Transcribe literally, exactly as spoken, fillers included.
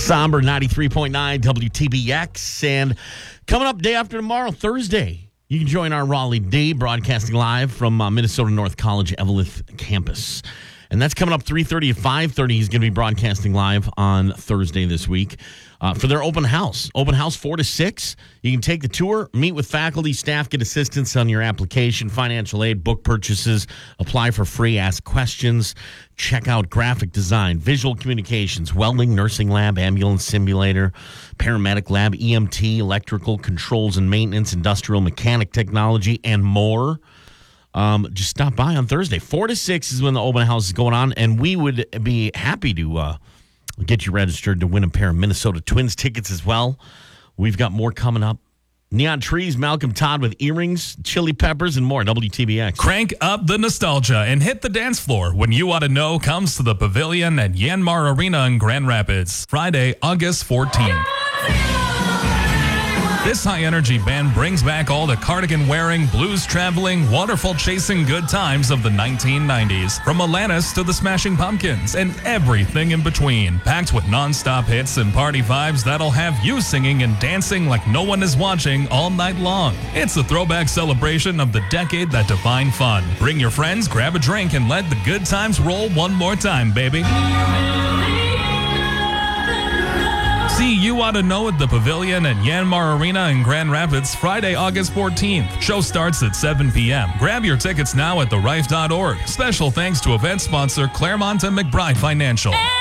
Somber ninety-three point nine W T B X. And coming up day after tomorrow, Thursday, you can join our Raleigh Day broadcasting live from uh, Minnesota North College Eveleth campus. And that's coming up three thirty to five thirty. He's going to be broadcasting live on Thursday this week uh, for their open house. Open house four to six. You can take the tour, meet with faculty, staff, get assistance on your application, financial aid, book purchases, apply for free, ask questions, check out graphic design, visual communications, welding, nursing lab, ambulance simulator, paramedic lab, E M T, electrical controls and maintenance, industrial mechanic technology, and more. Um, just stop by on Thursday. Four to six is when the open house is going on, and we would be happy to uh, get you registered to win a pair of Minnesota Twins tickets as well. We've got more coming up. Neon Trees, Malcolm Todd with Earrings, Chili Peppers, and more. W T B X. Crank up the nostalgia and hit the dance floor when You Ought to Know comes to the Pavilion at Yanmar Arena in Grand Rapids, Friday, August fourteenth. This high-energy band brings back all the cardigan-wearing, blues-traveling, waterfall-chasing good times of the nineteen nineties. From Alanis to the Smashing Pumpkins and everything in between. Packed with non-stop hits and party vibes that'll have you singing and dancing like no one is watching all night long. It's a throwback celebration of the decade that defined fun. Bring your friends, grab a drink, and let the good times roll one more time, baby. See You Ought to Know at the Pavilion at Yanmar Arena in Grand Rapids, Friday, August fourteenth. Show starts at seven p.m. Grab your tickets now at the rife dot org. Special thanks to event sponsor Claremont and McBride Financial.